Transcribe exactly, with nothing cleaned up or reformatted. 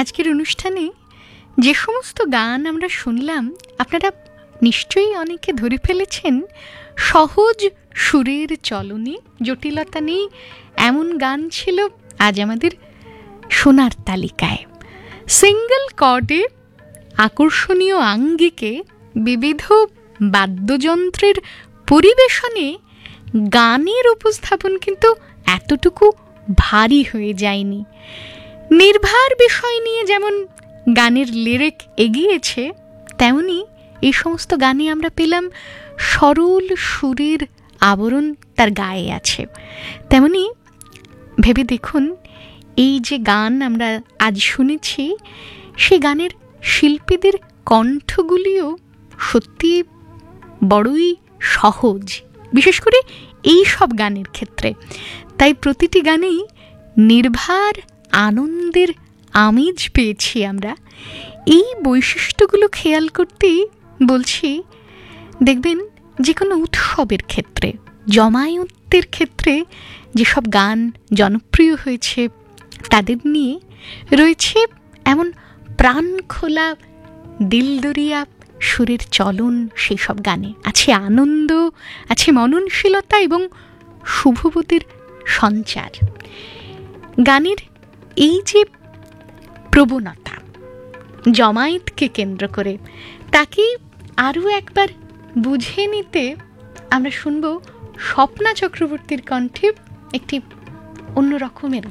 আজকের অনুষ্ঠানে যে সমস্ত গান আমরা শুনলাম, আপনারা নিশ্চয়ই অনেকে ধরে ফেলেছেন সহজ সুরের চলনে, জটিলতা নেই এমন গান ছিল আজ আমাদের শোনার তালিকায়। সিঙ্গল কর্ডে আকর্ষণীয় আঙ্গিকে বিবিধ বাদ্যযন্ত্রের পরিবেশনে গানের উপস্থাপন কিন্তু এতটুকু ভারী হয়ে যায়নি। নির্ভার বিষয় নিয়ে যেমন গানের লিরিক এগিয়েছে, তেমনি এই সমস্ত গানে আমরা পেলাম সরল সুরের আবরণ তার গায়ে আছে। তেমনি ভেবে দেখুন, এই যে গান আমরা আজ শুনেছি, সে গানের শিল্পীদের কণ্ঠগুলিও সত্যি বড়ই সহজ, বিশেষ করে এই সব গানের ক্ষেত্রে। তাই প্রতিটি গানেই নির্ভার আনন্দের আমেজ পেয়েছি আমরা। এই বৈশিষ্ট্যগুলো খেয়াল করতেই বলছি, দেখবেন যে কোনো উৎসবের ক্ষেত্রে, জমায়েতের ক্ষেত্রে যেসব গান জনপ্রিয় হয়েছে, তাদের নিয়ে রয়েছে এমন প্রাণ খোলা দিলদরিয়া সুরের চলন। সেই সব গানে আছে আনন্দ, আছে মননশীলতা এবং শুভবোধের সঞ্চার। গানের এই যে প্রবণতা জমায়েতকে কেন্দ্র করে, তাকে আরও একবার বুঝে নিতে আমরা শুনব স্বপ্না চক্রবর্তীর কণ্ঠে একটি অন্য রকমের